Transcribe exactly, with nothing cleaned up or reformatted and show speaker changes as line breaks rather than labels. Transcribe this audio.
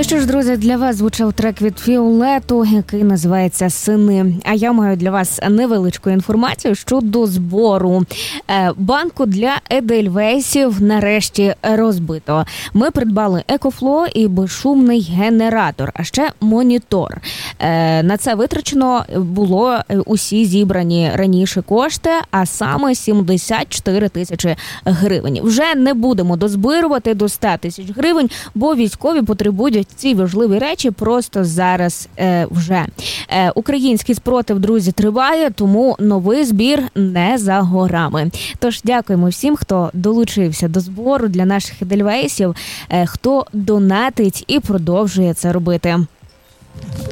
що ж, друзі, для вас звучав трек від Фіолету, який називається «Сини». А я маю для вас невеличку інформацію щодо збору. Банку для едельвейсів нарешті розбито. Ми придбали екофло і безшумний генератор, а ще монітор. На це витрачено було усі зібрані раніше кошти, а саме сімдесят чотири тисячі гривень. Вже не будемо дозбирувати до ста тисяч гривень, бо військові потребують ці важливі речі просто зараз е, вже. Е, український спротив, друзі, триває, тому новий збір не за горами. Тож дякуємо всім, хто долучився до збору для наших едельвейсів, е, хто донатить і продовжує це робити.